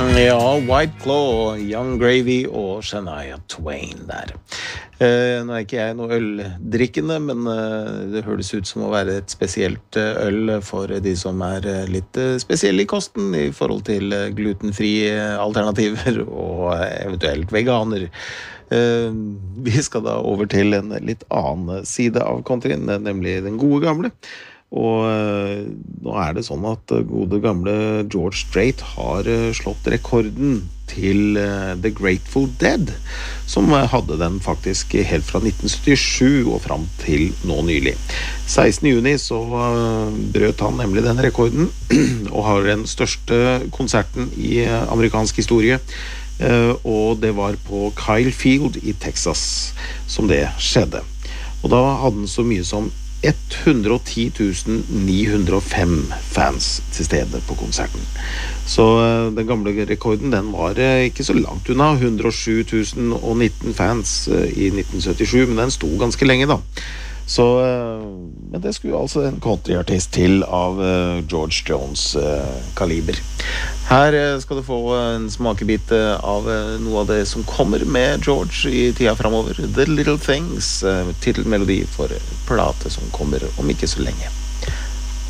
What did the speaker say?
Ja, White Claw, Young Gravy og Shania Twain der. Nå ikke jeg noe øldrikkende, men det høres ut som å være et spesielt øl for de som litt spesielle i kosten i forhold til glutenfrie alternativer og eventuelt veganer. Vi skal da over til en litt annen side av countryen, nemlig den gode gamle. Og nå det sånn at gode gamle George Strait har slått rekorden til The Grateful Dead, som hadde den faktisk helt fra 1977 og frem til nå nylig. 16. juni så brøt han nemlig den rekorden, og har den største konserten i amerikansk historie, og det var på Kyle Field i Texas som det skjedde. Og da hadde han så mye som 110 905 fans til stede på konserten. Så den gamle rekorden, den var ikke så langt unna, 107 019 fans i 1977, men den sto ganske lenge da. Så, men det skulle altså en countryartist til av George Jones kaliber. Her skal du få en smakebit av noe av det som kommer med George i tida fremover. The Little Things, titelmelodi for plate som kommer om ikke så lenge.